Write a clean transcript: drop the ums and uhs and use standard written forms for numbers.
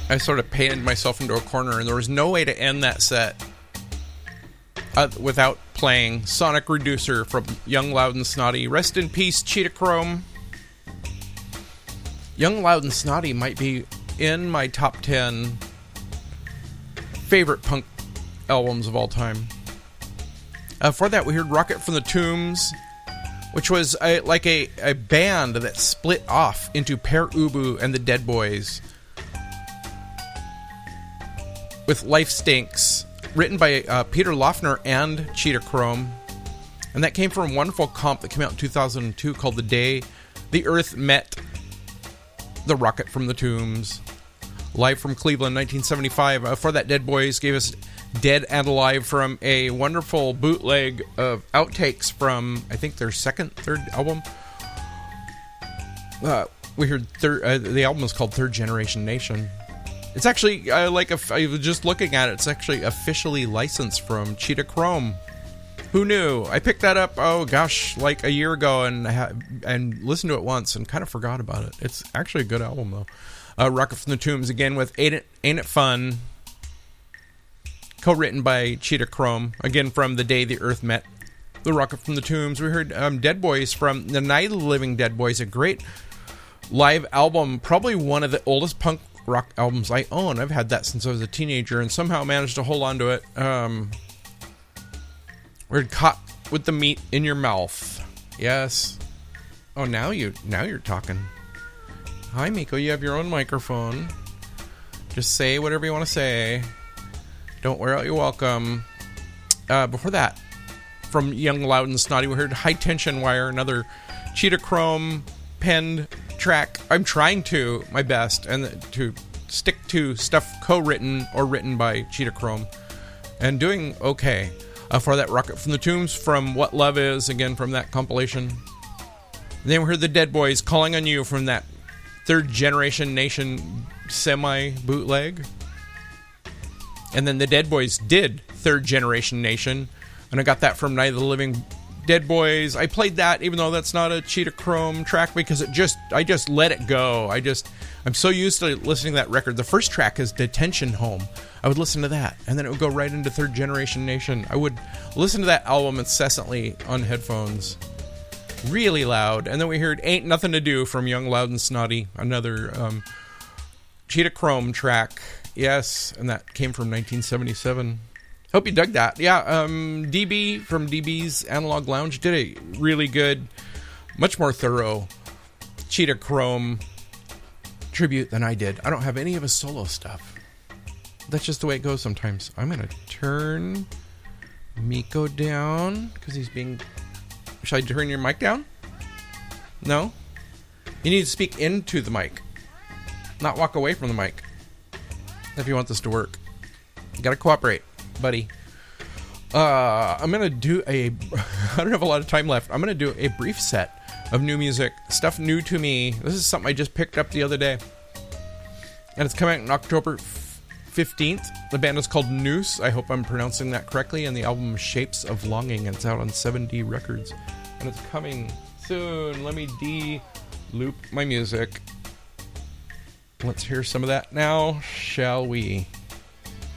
I sort of painted myself into a corner, and there was no way to end that set without playing Sonic Reducer from Young, Loud, and Snotty. Rest in peace, Cheetah Chrome. Young, Loud, and Snotty might be in my top 10 favorite punk albums of all time. For that, we heard Rocket from the Tombs, which was like a band that split off into Pere Ubu and the Dead Boys, with Life Stinks, written by Peter Loeffner and Cheetah Chrome. And that came from a wonderful comp that came out in 2002 called The Day the Earth Met the Rocket from the Tombs. Live from Cleveland, 1975. For that, Dead Boys gave us Dead and Alive from a wonderful bootleg of outtakes from, I think, their third album. We heard the album is called Third Generation Nation. It's actually, I was just looking at it, it's actually officially licensed from Cheetah Chrome. Who knew? I picked that up, like a year ago and listened to it once and kind of forgot about it. It's actually a good album, though. Rocket from the Tombs, again, with Ain't It Fun, co-written by Cheetah Chrome, again from The Day the Earth Met the Rocket from the Tombs. We heard Dead Boys from The Night of the Living Dead Boys, a great live album, probably one of the oldest punk rock albums I own. I've had that since I was a teenager and somehow managed to hold on to it. We're caught with the meat in your mouth. Yes. Oh, now you're talking. Hi, Miko. You have your own microphone. Just say whatever you want to say. Don't wear out your welcome. Before that, from Young, Loud, and Snotty, we heard High Tension Wire, another Cheetah Chrome penned track. I'm trying to my best and to stick to stuff co-written or written by Cheetah Chrome, and doing okay. For that, Rocket from the Tombs from What Love Is, again from that compilation. And then we heard the Dead Boys, Calling on You, from that Third Generation Nation semi-bootleg. And then the Dead Boys did Third Generation Nation, and I got that from Night of the Living Dead Boys. I played that even though that's not a Cheetah Chrome track because I just let it go. I'm so used to listening to that record. The first track is Detention Home. I would listen to that, and then it would go right into Third Generation Nation. I would listen to that album incessantly on headphones, really loud. And then we heard Ain't Nothing to Do from Young, Loud, and Snotty, another Cheetah Chrome track. Yes, and that came from 1977. Hope you dug that. Yeah, DB from DB's Analog Lounge did a really good, much more thorough Cheetah Chrome tribute than I did. I don't have any of his solo stuff. That's just the way it goes sometimes. I'm going to turn Miko down because he's being... Should I turn your mic down? No? You need to speak into the mic, not walk away from the mic if you want this to work. You got to cooperate, buddy. I'm going to do I don't have a lot of time left. I'm going to do a brief set of new music, stuff new to me. This is something I just picked up the other day, and it's coming out on October 15th. The band is called Noose. I hope I'm pronouncing that correctly. And the album is Shapes of Longing, and it's out on 7D Records. And it's coming soon. Let me de-loop my music. Let's hear some of that now, shall we?